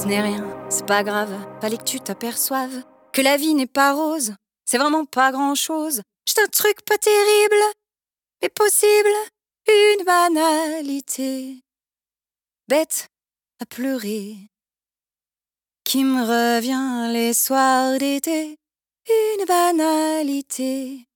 Ce n'est rien, c'est pas grave, fallait que tu t'aperçoives que la vie n'est pas rose, c'est vraiment pas grand-chose. Juste un truc pas terrible, mais possible, une banalité. Bête à pleurer, qui me revient les soirs d'été, une banalité.